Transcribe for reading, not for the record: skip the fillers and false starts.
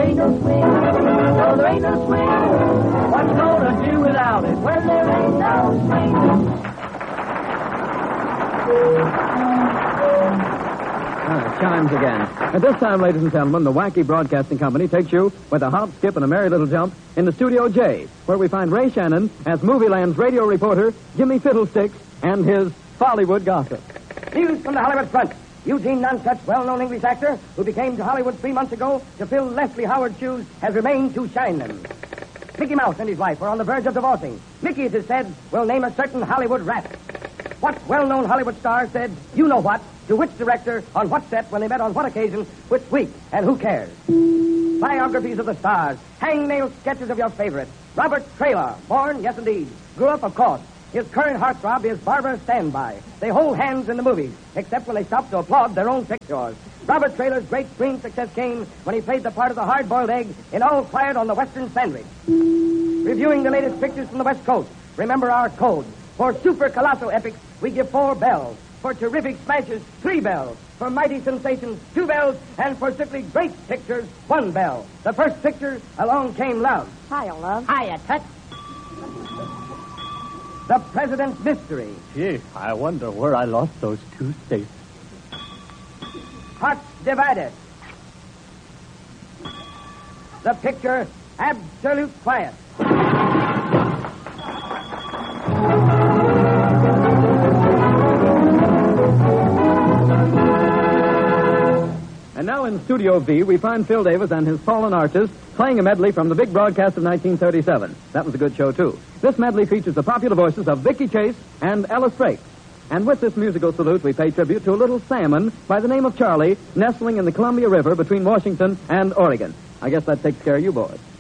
ain't no swing. No, there ain't no swing. What's gonna do without it when there ain't no swing? It chimes again. At this time, ladies and gentlemen, the Wacky Broadcasting Company takes you with a hop, skip, and a merry little jump into Studio J, where we find Ray Shannon as Movieland's radio reporter, Jimmy Fiddlesticks, and his Hollywood gossip. News from the Hollywood front. Eugene Nonsuch, well-known English actor, who became to Hollywood 3 months ago to fill Leslie Howard's shoes, has remained to shine them. Mickey Mouse and his wife are on the verge of divorcing. Mickey, it is said, will name a certain Hollywood rat. What well-known Hollywood star said, you know what, to which director, on what set, when they met on what occasion, which week, and who cares? Biographies of the stars, hangnail sketches of your favorite. Robert Traylor, born, yes indeed, grew up, of course. His current heartthrob is Barbara Standby. They hold hands in the movies, except when they stop to applaud their own pictures. Robert Traylor's great screen success came when he played the part of the hard-boiled egg in All Quiet on the Western Sandwich. Reviewing the latest pictures from the West Coast, remember our code. For super colossal epics, we give 4 bells. For terrific smashes, 3 bells. For mighty sensations, 2 bells. And for simply great pictures, 1 bell. The first picture, Along Came Love. Hiya, love. Hiya, Tut. The President's Mystery. Gee, I wonder where I lost those 2 states. Hearts Divided. The picture, Absolute Quiet. And now in Studio V, we find Phil Davis and his fallen arches playing a medley from the big broadcast of 1937. That was a good show, too. This medley features the popular voices of Vicky Chase and Ella Strakes. And with this musical salute, we pay tribute to a little salmon by the name of Charlie, nestling in the Columbia River between Washington and Oregon. I guess that takes care of you boys.